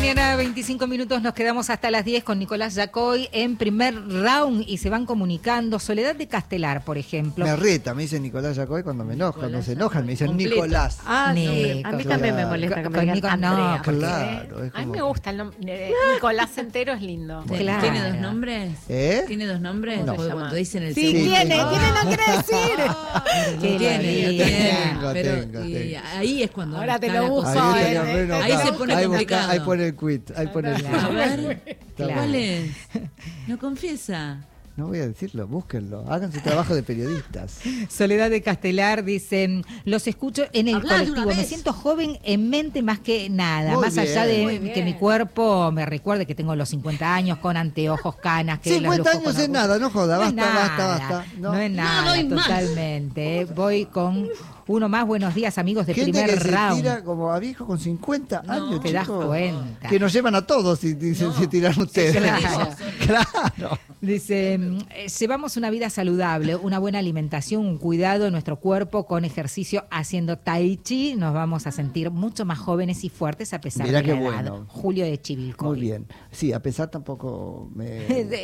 mañana, 25 minutos, nos quedamos hasta las 10 con Nicolás Yacoy en primer round y se van comunicando. Soledad de Castelar, por ejemplo. Me reta, me dicen Nicolás Yacoy cuando me enojo. Cuando se enojan me dicen completo. Nicolás. Ah, sí. A mí también me molesta que me digan Andrea. No, claro. A mí me gusta el nombre. Nicolás entero es lindo. Claro. ¿Tiene dos nombres? ¿Tiene dos nombres? No. Porque cuando dicen el Sí, segundo. tiene no quiere decir. Tengo. Ahí es cuando. Ahora te está lo la busco. cosa. Ahí se pone complicado. Ahí pone el quit. Ahí pone el quit. A ver, Claro. ¿cuál es? No confiesa. No voy a decirlo, búsquenlo. Hagan su trabajo de periodistas. Soledad de Castelar dice, los escucho en el Hablá de una colectivo, me vez. siento joven en mente más que nada, Muy más bien, allá muy de bien. que mi cuerpo me recuerde que tengo los 50 años con anteojos, canas, que 50 los lujos años con es nada, no joda, No es basta. nada, No es nada, no hay más. totalmente. Voy con uno más, buenos días amigos de Gente primer que se round. tira como a viejo con 50 años, te das chicos. cuenta. Que nos llevan a todos si se tiran ustedes. claro. Claro. Dice, llevamos una vida saludable, una buena alimentación, un cuidado de nuestro cuerpo con ejercicio haciendo tai chi, nos vamos a sentir mucho más jóvenes y fuertes a pesar Mirá de qué la edad. bueno. Julio de Chivilcoy. Muy bien. Sí, a pesar tampoco me...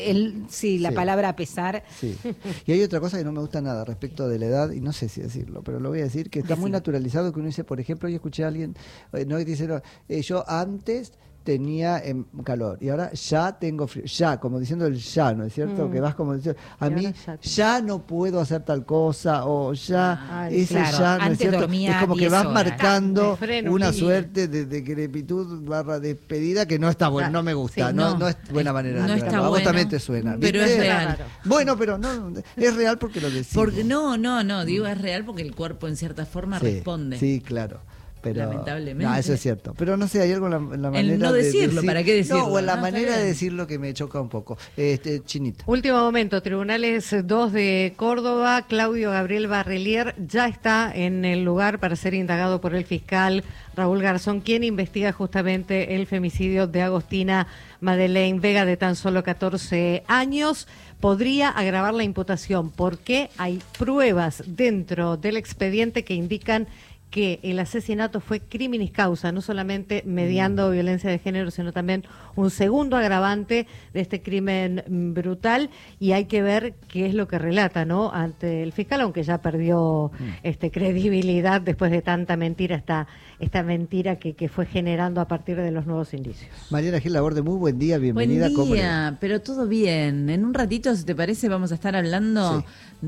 Sí, la Sí. palabra a pesar. Sí. Y hay otra cosa que no me gusta nada respecto de la edad, y no sé si decirlo, pero lo voy a decir, que está muy naturalizado que uno dice, por ejemplo, yo escuché a alguien, no, que dice, no, yo antes tenía calor y ahora ya tengo frío, ya, como diciendo el ya, ¿no es cierto? Que vas como diciendo, a Y mí ahora ya no puedo hacer tal cosa, o ya, ese claro, ya, ¿no es antes cierto? dormía Es como que 10 vas horas. marcando Me freno, una sí. suerte de decrepitud / despedida que no está bueno, no me gusta, Sí, no no. es buena manera No de está verlo. A vos bueno, también te suena, pero ¿viste? es real. Bueno, pero no, es real porque lo decimos. Porque no, digo es real porque el cuerpo en cierta forma Sí, responde. Sí, claro. Pero, Lamentablemente. No, eso es cierto. Pero no sé, hay algo en la manera no de decirlo, decir, ¿para qué decirlo? No, o en la No, está manera de bien. decirlo que me choca un poco. Chinita. Último momento, Tribunales 2 de Córdoba, Claudio Gabriel Barrelier ya está en el lugar para ser indagado por el fiscal Raúl Garzón, quien investiga justamente el femicidio de Agostina Madeleine Vega, de tan solo 14 años. Podría agravar la imputación porque hay pruebas dentro del expediente que indican que el asesinato fue criminis causa, no solamente mediando violencia de género, sino también un segundo agravante de este crimen brutal, y hay que ver qué es lo que relata, ¿no?, ante el fiscal, aunque ya perdió credibilidad después de tanta mentira, esta mentira que fue generando a partir de los nuevos indicios. Mariana Gil Laborde, muy buen día, bienvenida. Buen ¿Cómo le va? día, pero todo bien. En un ratito, si te parece, vamos a estar hablando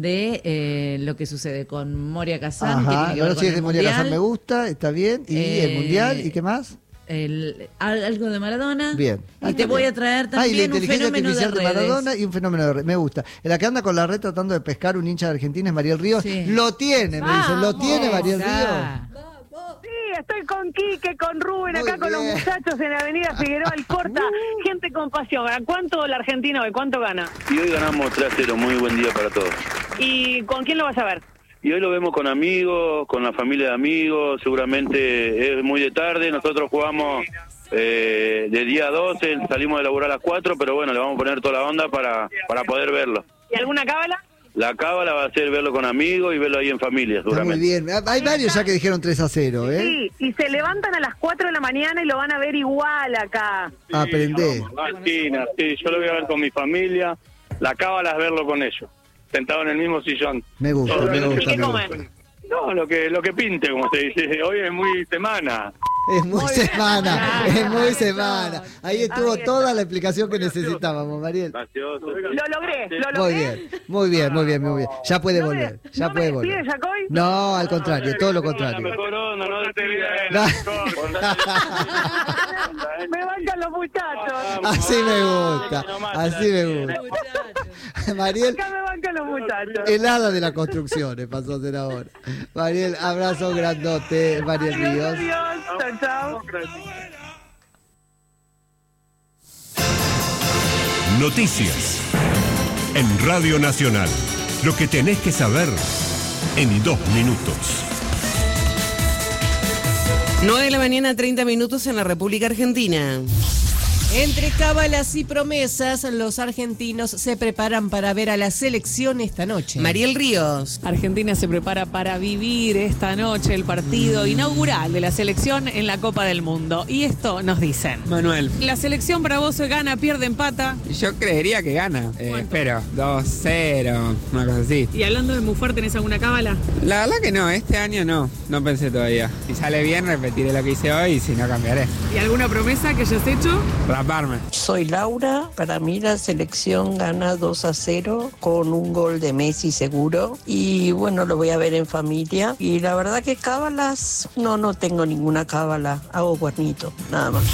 de lo que sucede con Moria Kazan. Que Ajá, tiene que ahora ver sí con es de el Moria Mundial. Kazan, me gusta, está bien. ¿Y el Mundial? ¿Y qué más? Algo de Maradona. Bien. Y te voy a traer y la también un inteligencia fenómeno de artificial de redes. Maradona y un fenómeno de redes. Me gusta. La que anda con la red tratando de pescar un hincha de Argentina es Mariel Ríos. Sí. Lo tiene, me dicen. Lo tiene Mariel Ríos. Sí, estoy con Quique, con Rubén, Muy acá con los bien. muchachos en la avenida Figueroa Alcorta. Gente con pasión. ¿A cuánto la Argentina hoy? ¿Cuánto gana? Y hoy ganamos 3-0, muy buen día para todos. ¿Y con quién lo vas a ver? Y hoy lo vemos con amigos, con la familia de amigos, seguramente es muy de tarde, nosotros jugamos de día 12, salimos de laburar a las 4, pero bueno, le vamos a poner toda la onda para poder verlo. ¿Y alguna cábala? La cábala va a ser verlo con amigos y verlo ahí en familia, Está muy seguramente. bien. Hay varios ya que dijeron 3-0, ¿eh? Sí, y se levantan a las 4 de la mañana y lo van a ver igual acá. Aprendé. Argentina, sí, yo lo voy a ver con mi familia, la cábala es verlo con ellos, sentado en el mismo sillón. Me gusta, me ¿Y gusta, qué me gusta. comen? No, lo que pinte, como se dice, hoy es muy semana. Es muy semana, bien. es muy semana. Ahí estuvo toda la explicación que necesitábamos, Mariel. Gracioso. Lo logré, lo Muy logré. bien, muy bien, muy bien, muy bien. Ya puede ¿No me- volver, ya no puede me volver. despides, Jacoy? No, al contrario, todo lo La contrario. mejor onda, no te Me bancan los muchachos. Así me gusta, así me gusta. Mariel, Acá me bancan los muchachos. el hada de la construcción pasó a ser ahora. Mariel, abrazo grandote, Mariel Ríos. Adiós, chao, chao. Noticias en Radio Nacional. Lo que tenés que saber en 2 minutos. 9 de la mañana, 30 minutos en la República Argentina. Entre cábalas y promesas, los argentinos se preparan para ver a la selección esta noche. Mariel Ríos. Argentina se prepara para vivir esta noche el partido inaugural de la selección en la Copa del Mundo. Y esto nos dicen. Manuel. La selección para vos gana, pierde, empata. Yo creería que gana. Espero, 2-0, una cosa así. Y hablando de Mufer, ¿tenés alguna cábala? La verdad que no, este año no pensé todavía. Si sale bien, repetiré lo que hice hoy y si no, cambiaré. ¿Y alguna promesa que hayas hecho? Raparme. Soy Laura, para mí la selección gana 2-0 con un gol de Messi seguro y bueno, lo voy a ver en familia y la verdad que cábalas, no tengo ninguna cábala, hago cuernito, nada más.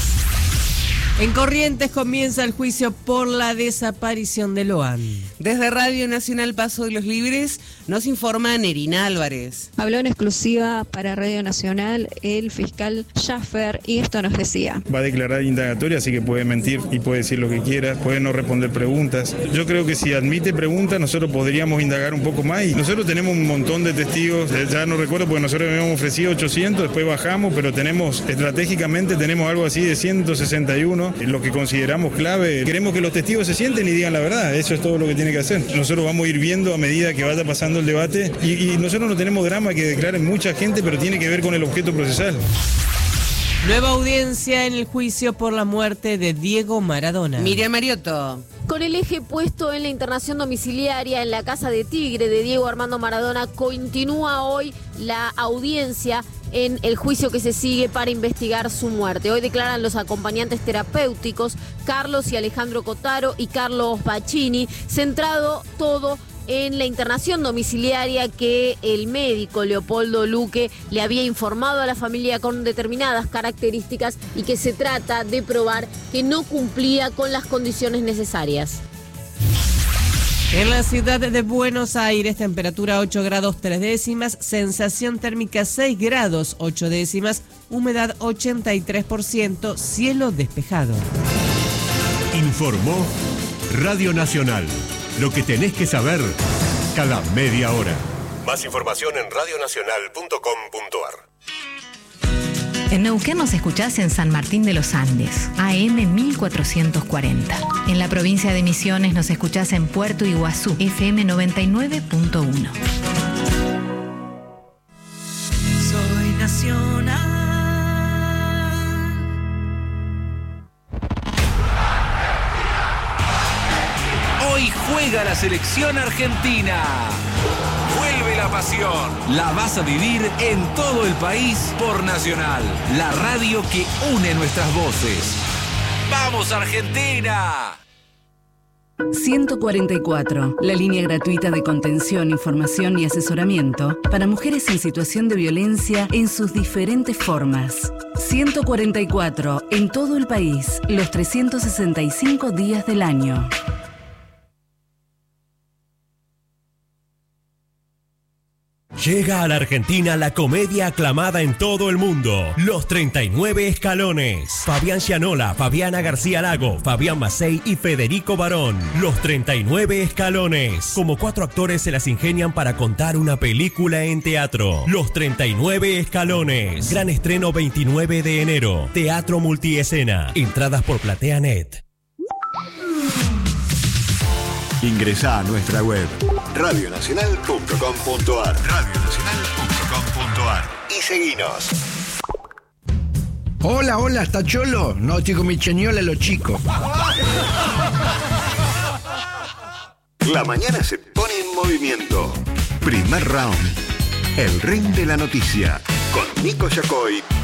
En Corrientes comienza el juicio por la desaparición de Loan. Desde Radio Nacional Paso de los Libres nos informa Nerina Álvarez. Habló en exclusiva para Radio Nacional el fiscal Schaffer y esto nos decía. Va a declarar indagatoria, así que puede mentir y puede decir lo que quiera, puede no responder preguntas. Yo creo que si admite preguntas nosotros podríamos indagar un poco más y nosotros tenemos un montón de testigos, ya no recuerdo porque nosotros habíamos ofrecido 800, después bajamos, pero estratégicamente tenemos algo así de 161. Lo que consideramos clave, queremos que los testigos se sienten y digan la verdad, eso es todo lo que tiene que hacer. Nosotros vamos a ir viendo a medida que vaya pasando el debate y nosotros no tenemos drama que declaren mucha gente, pero tiene que ver con el objeto procesal. Nueva audiencia en el juicio por la muerte de Diego Maradona. Miriam Mariotto. Con el eje puesto en la internación domiciliaria en la casa de Tigre de Diego Armando Maradona, continúa hoy la audiencia en el juicio que se sigue para investigar su muerte. Hoy declaran los acompañantes terapéuticos Carlos y Alejandro Cotaro y Carlos Bacchini, centrado todo en la internación domiciliaria que el médico Leopoldo Luque le había informado a la familia con determinadas características y que se trata de probar que no cumplía con las condiciones necesarias. En la ciudad de Buenos Aires, temperatura 8 grados 3 décimas, sensación térmica 6 grados 8 décimas, humedad 83%, cielo despejado. Informó Radio Nacional. Lo que tenés que saber cada media hora. Más información en radionacional.com.ar. En Neuquén nos escuchás en San Martín de los Andes, AM 1440. En la provincia de Misiones nos escuchás en Puerto Iguazú, FM 99.1. Soy nacional. Hoy juega la selección argentina. Vuelve la pasión. La vas a vivir en todo el país por Nacional, la radio que une nuestras voces. ¡Vamos, Argentina! 144, la línea gratuita de contención, información y asesoramiento para mujeres en situación de violencia en sus diferentes formas. 144, en todo el país, los 365 días del año. Llega a la Argentina la comedia aclamada en todo el mundo, Los 39 Escalones. Fabián Gianola, Fabiana García Lago, Fabián Macei y Federico Barón. Los 39 Escalones. Como 4 actores se las ingenian para contar una película en teatro. Los 39 Escalones. Gran estreno 29 de enero. Teatro multiescena. Entradas por PlateaNet. Ingresá a nuestra web radionacional.com.ar y seguinos. Hola, ¿está Cholo? No, estoy con mi cheñola los chicos. La mañana se pone en movimiento. Primer round. El ring de la noticia. Con Nico Yacoy